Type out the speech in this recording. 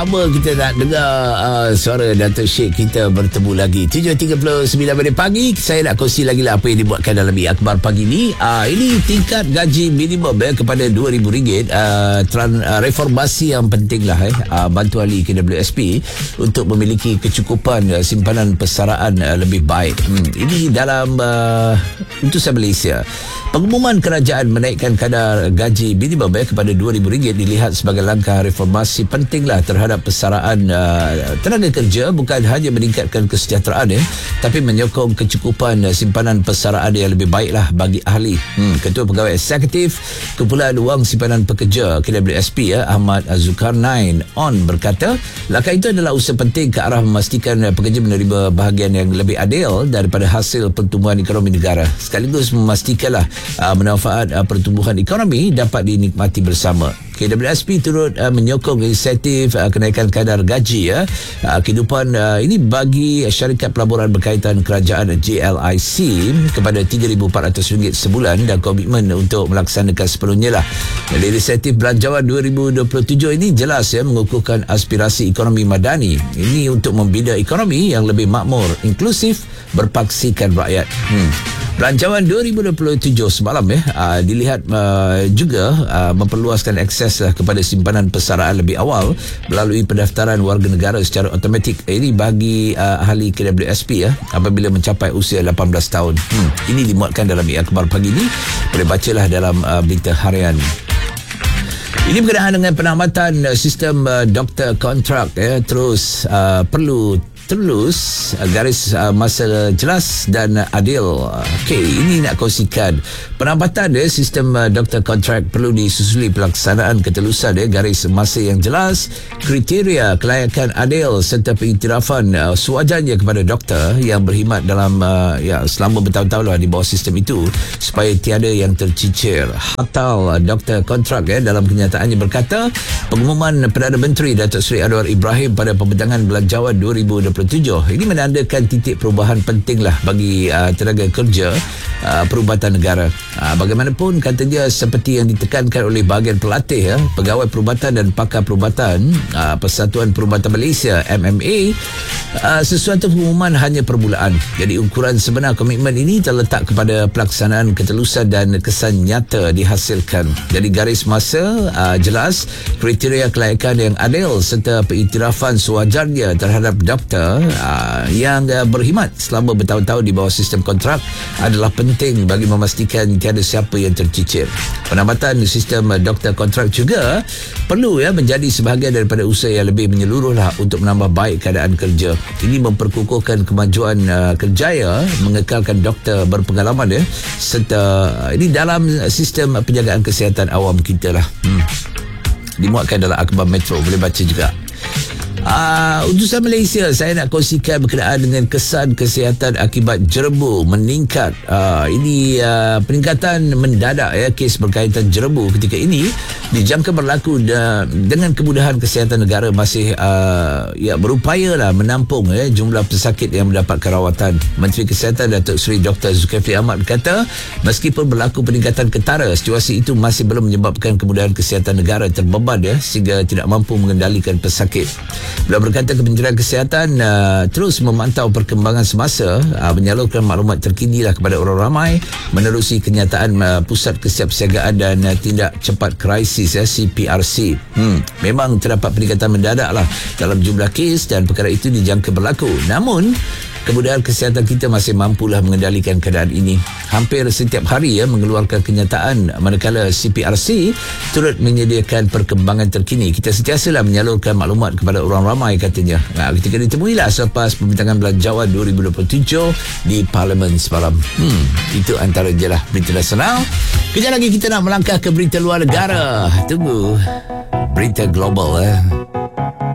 Apa kita nak dengar suara Dato' Sheikh kita bertemu lagi 7.39 minit pagi. Saya nak kongsi lagi lah apa yang dibuatkan dalam akhbar pagi ni. Ini tingkat gaji minimum kepada RM2,000. Reformasi yang penting lah bantu ahli KWSP untuk memiliki kecukupan simpanan persaraan lebih baik. Ini dalam utusan Malaysia. Pengumuman kerajaan menaikkan kadar gaji minimum kepada RM2,000 dilihat sebagai langkah reformasi pentinglah terhadap persaraan tenaga kerja, bukan hanya meningkatkan kesejahteraan tapi menyokong kecukupan simpanan persaraan yang lebih baiklah bagi ahli. Ketua Pegawai Eksekutif Kumpulan Wang Simpanan Pekerja KWSP Ahmad Zulkarnain On berkata, langkah itu adalah usaha penting ke arah memastikan pekerja menerima bahagian yang lebih adil daripada hasil pertumbuhan ekonomi negara, sekaligus memastikanlah manfaat pertumbuhan ekonomi dapat dinikmati bersama. KWSP turut menyokong inisiatif kenaikan kadar gaji kehidupan ini bagi syarikat pelaburan berkaitan kerajaan JLIC kepada RM3,400 sebulan dan komitmen untuk melaksanakan sepenuhnya lah. Jadi inisiatif belanjawan 2027 ini jelas mengukuhkan aspirasi ekonomi madani. Ini untuk membina ekonomi yang lebih makmur, inklusif, berpaksikan rakyat. Belanjawan 2027 semalam dilihat juga memperluaskan akses kepada simpanan persaraan lebih awal melalui pendaftaran warga negara secara automatik. Ini bagi ahli KWSP apabila mencapai usia 18 tahun. Ini dimuatkan dalam akhbar pagi ini. Boleh bacalah dalam berita harian. Ini berkenaan dengan penamatan sistem doktor kontrak terus perlu garis masa jelas dan adil. Okey, ini nak kongsikan penambatan sistem doktor kontrak perlu disusuli pelaksanaan ketelusan garis masa yang jelas, kriteria kelayakan adil serta pengiktirafan sewajarnya kepada doktor yang berkhidmat dalam selama bertahun-tahun di bawah sistem itu supaya tiada yang tercicir. Hatal doktor kontrak dalam kenyataannya berkata, pengumuman Perdana Menteri Datuk Seri Anwar Ibrahim pada pembentangan belanjawan 2027 ini menandakan titik perubahan pentinglah bagi tenaga kerja perubatan negara. Bagaimanapun katanya, seperti yang ditekankan oleh bahagian pelatih pegawai perubatan dan pakar perubatan Persatuan Perubatan Malaysia MMA, sesuatu pengumuman hanya permulaan. Jadi ukuran sebenar komitmen ini terletak kepada pelaksanaan ketelusan dan kesan nyata dihasilkan. Jadi garis masa jelas, kriteria kelayakan yang adil serta pengiktirafan sewajarnya terhadap doktor yang berkhidmat selama bertahun-tahun di bawah sistem kontrak adalah penting bagi memastikan tiada siapa yang tercicir. Penambatan sistem doktor kontrak juga perlu menjadi sebahagian daripada usaha yang lebih menyeluruh untuk menambah baik keadaan kerja. Ini memperkukuhkan kemajuan kerjaya, mengekalkan doktor berpengalaman serta ini dalam sistem penjagaan kesihatan awam kita lah. Dimuatkan dalam akhbar Metro, boleh baca juga. Utusan Malaysia, saya nak kongsikan berkenaan dengan kesan kesihatan akibat jerebu meningkat. Ini peningkatan mendadak kes berkaitan jerebu ketika ini dijangka berlaku dengan kemudahan kesihatan negara masih berupaya menampung jumlah pesakit yang mendapat rawatan. Menteri Kesihatan Datuk Seri Dr. Zulkifli Ahmad berkata, meskipun berlaku peningkatan ketara, situasi itu masih belum menyebabkan kemudahan kesihatan negara terbeban sehingga tidak mampu mengendalikan pesakit. Beliau berkata Kementerian Kesihatan terus memantau perkembangan semasa, menyalurkan maklumat terkini kepada orang ramai menerusi kenyataan Pusat Kesiapsiagaan dan Tindak Cepat Krisis CPRC. Memang terdapat peningkatan mendadak dalam jumlah kes dan perkara itu dijangka berlaku. Namun kemudahan kesihatan kita masih mampulah mengendalikan keadaan ini. Hampir setiap hari mengeluarkan kenyataan, manakala CPRC turut menyediakan perkembangan terkini. Kita sentiasalah menyalurkan maklumat kepada orang ramai, katanya. Ketika ditemuilah selepas pembintangan belanjawan 2027 di Parlimen semalam. Itu antara je lah berita nasional. Kejap lagi kita nak melangkah ke berita luar negara. Tunggu berita global